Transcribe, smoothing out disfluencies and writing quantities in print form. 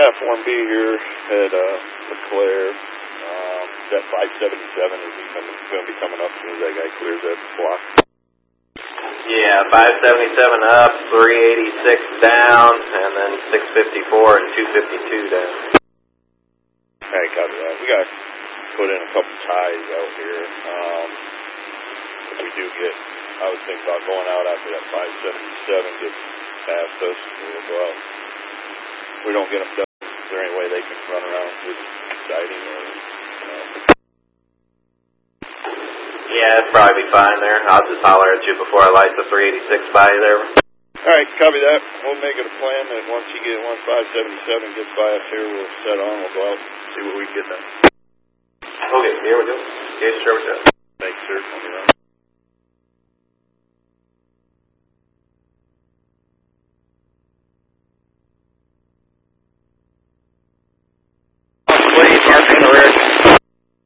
Yeah, Form B here at LeClaire. That 577 is going to be coming up as soon as that guy clears that block. Yeah, 577 up, 386 down, and then 654 and 252 down. Alright, copy that. We got to put in a couple ties out here. If we do get, I was thinking about going out after that 577 gets past us, we'll go out. If we don't get them done, is there any way they can run around with siding or, Yeah, it'd probably be fine there. I'll just holler at you before I light the 386 by you there. Alright, copy that. We'll make it a plan that once 577 gets by us here, we'll set on, we'll go out and see what we can get done. Okay, here we go. Okay, sure we go. Thanks, sir.